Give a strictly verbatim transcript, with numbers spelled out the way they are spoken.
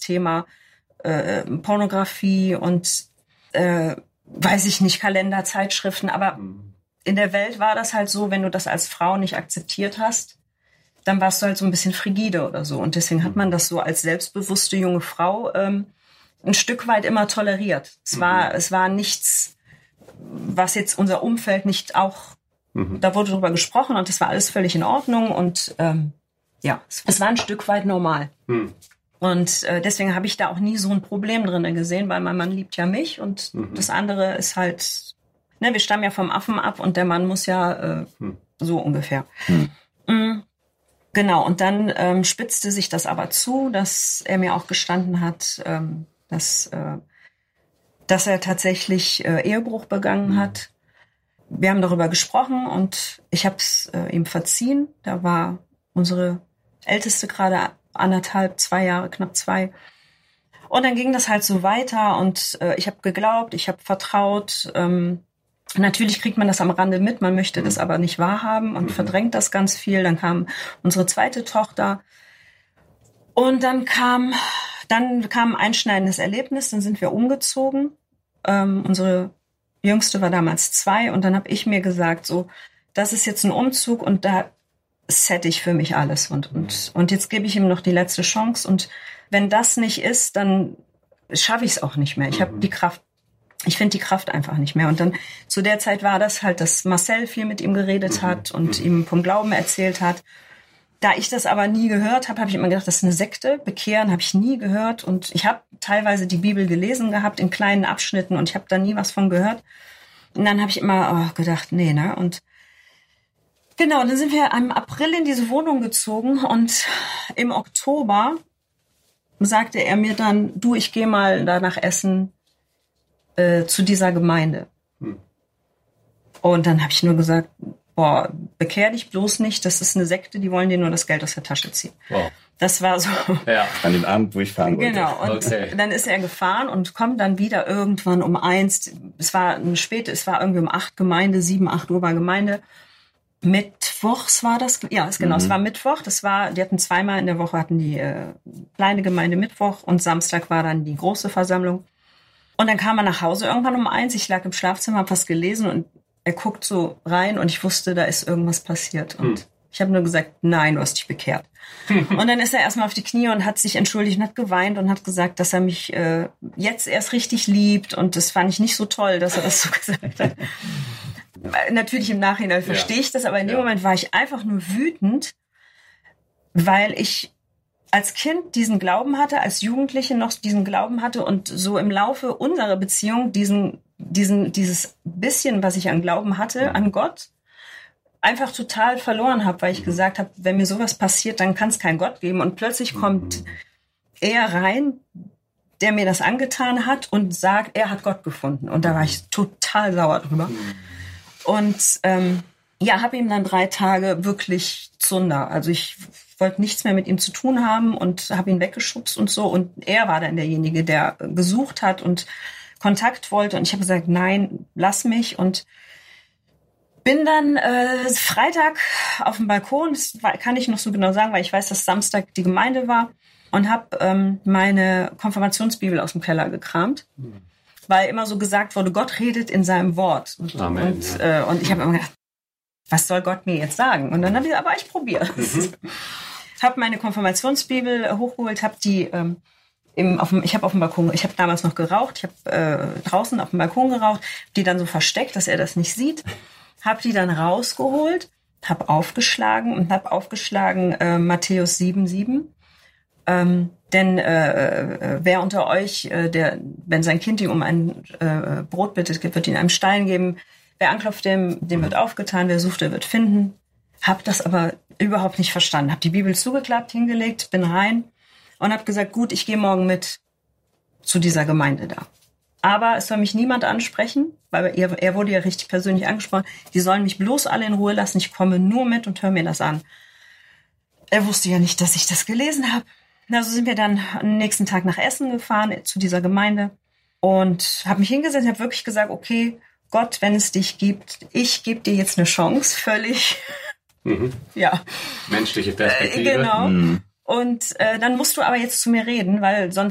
Thema äh, Pornografie und äh, weiß ich nicht, Kalender, Zeitschriften. Aber in der Welt war das halt so, wenn du das als Frau nicht akzeptiert hast, dann warst du halt so ein bisschen frigide oder so. Und deswegen hat man das so als selbstbewusste junge Frau ähm, ein Stück weit immer toleriert. Es war, mhm. es war nichts, was jetzt unser Umfeld nicht auch, mhm. da wurde drüber gesprochen und das war alles völlig in Ordnung und ähm, ja, es war ein Stück weit normal. Mhm. Und äh, deswegen habe ich da auch nie so ein Problem drin gesehen, weil mein Mann liebt ja mich und mhm. das andere ist halt, ne, wir stammen ja vom Affen ab und der Mann muss ja äh, mhm. so ungefähr. Mhm. Mhm. Genau, und dann ähm, spitzte sich das aber zu, dass er mir auch gestanden hat, ähm, dass, äh, dass er tatsächlich äh, Ehebruch begangen mhm. hat. Wir haben darüber gesprochen und ich habe es äh, ihm verziehen. Da war unsere Älteste gerade anderthalb, zwei Jahre, knapp zwei. Und dann ging das halt so weiter und äh, ich habe geglaubt, ich habe vertraut. Ähm, Natürlich kriegt man das am Rande mit, man möchte das aber nicht wahrhaben und verdrängt das ganz viel. Dann kam unsere zweite Tochter und dann kam dann kam ein einschneidendes Erlebnis, dann sind wir umgezogen. Ähm, unsere Jüngste war damals zwei und dann habe ich mir gesagt, so, das ist jetzt ein Umzug und da set ich für mich alles und, und, und jetzt gebe ich ihm noch die letzte Chance und wenn das nicht ist, dann schaffe ich es auch nicht mehr. Ich habe die Kraft Ich finde die Kraft einfach nicht mehr. Und dann zu der Zeit war das halt, dass Marcel viel mit ihm geredet mhm. hat und mhm. ihm vom Glauben erzählt hat. Da ich das aber nie gehört habe, habe ich immer gedacht, das ist eine Sekte. Bekehren habe ich nie gehört. Und ich habe teilweise die Bibel gelesen gehabt in kleinen Abschnitten und ich habe da nie was von gehört. Und dann habe ich immer oh, gedacht, nee, ne? Und genau, dann sind wir im April in diese Wohnung gezogen und im Oktober sagte er mir dann, du, ich gehe mal da nach Essen Äh, zu dieser Gemeinde. Hm. Und dann habe ich nur gesagt, boah, bekehr dich bloß nicht, das ist eine Sekte, die wollen dir nur das Geld aus der Tasche ziehen. Wow. Das war so. Ja, an dem Abend, wo ich fahren wollte. Genau, und okay. Dann ist er gefahren und kommt dann wieder irgendwann um eins, es war eine späte, es war irgendwie um acht Gemeinde, sieben, acht Uhr war Gemeinde. Mittwochs war das, ja, ist genau, mhm. es war Mittwoch, das war, die hatten zweimal in der Woche, hatten die äh, kleine Gemeinde Mittwoch und Samstag war dann die große Versammlung. Und dann kam er nach Hause irgendwann um eins. Ich lag im Schlafzimmer, hab was gelesen und er guckt so rein und ich wusste, da ist irgendwas passiert. Und hm. ich habe nur gesagt, nein, du hast dich bekehrt. Und dann ist er erstmal auf die Knie und hat sich entschuldigt und hat geweint und hat gesagt, dass er mich äh, jetzt erst richtig liebt. Und das fand ich nicht so toll, dass er das so gesagt hat. Natürlich im Nachhinein verstehe ich das, aber in dem ja. Moment war ich einfach nur wütend, weil ich als Kind diesen Glauben hatte, als Jugendliche noch diesen Glauben hatte und so im Laufe unserer Beziehung diesen, diesen, dieses bisschen, was ich an Glauben hatte, an Gott, einfach total verloren habe, weil ich gesagt habe, wenn mir sowas passiert, dann kann es keinen Gott geben. Und plötzlich kommt er rein, der mir das angetan hat und sagt, er hat Gott gefunden. Und da war ich total sauer drüber. Und ähm, ja, habe ihm dann drei Tage wirklich Zunder. Also ich wollte nichts mehr mit ihm zu tun haben und habe ihn weggeschubst und so. Und er war dann derjenige, der gesucht hat und Kontakt wollte. Und ich habe gesagt, nein, lass mich. Und bin dann äh, Freitag auf dem Balkon, das kann ich noch so genau sagen, weil ich weiß, dass Samstag die Gemeinde war. Und habe ähm, meine Konfirmationsbibel aus dem Keller gekramt. Mhm. Weil immer so gesagt wurde, Gott redet in seinem Wort. Und, Amen, und, ja. äh, und ich habe immer gedacht, was soll Gott mir jetzt sagen? Und dann habe ich, aber ich probiere es. Mhm. Habe meine Konfirmationsbibel hochgeholt, habe die ähm, im, auf dem, ich habe auf dem Balkon, ich habe damals noch geraucht, ich habe äh, draußen auf dem Balkon geraucht, die dann so versteckt, dass er das nicht sieht, habe die dann rausgeholt, habe aufgeschlagen und habe aufgeschlagen äh, Matthäus sieben sieben. Ähm, denn äh, wer unter euch, äh, der, wenn sein Kind ihm um ein äh, Brot bittet, wird ihn einem Stein geben. Wer anklopft, dem, dem wird aufgetan. Wer sucht, der wird finden. Hab das aber überhaupt nicht verstanden. Hab die Bibel zugeklappt, hingelegt, bin rein und hab gesagt, gut, ich gehe morgen mit zu dieser Gemeinde da. Aber es soll mich niemand ansprechen, weil er, er wurde ja richtig persönlich angesprochen. Die sollen mich bloß alle in Ruhe lassen. Ich komme nur mit und höre mir das an. Er wusste ja nicht, dass ich das gelesen habe. Na, so sind wir dann am nächsten Tag nach Essen gefahren, zu dieser Gemeinde. Und habe mich hingesetzt und habe wirklich gesagt, okay, Gott, wenn es dich gibt, ich gebe dir jetzt eine Chance, völlig, mhm. ja. Menschliche Perspektive. Äh, genau. Mhm. Und äh, dann musst du aber jetzt zu mir reden, weil sonst